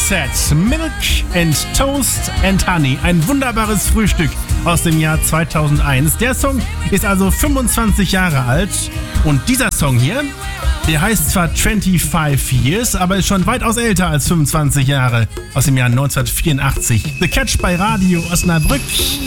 Set, Milk and Toast and Honey. Ein wunderbares Frühstück aus dem Jahr 2001. Der Song ist also 25 Jahre alt. Und dieser Song hier, der heißt zwar 25 Years, aber ist schon weitaus älter als 25 Jahre. Aus dem Jahr 1984. The Catch bei Radio Osnabrück.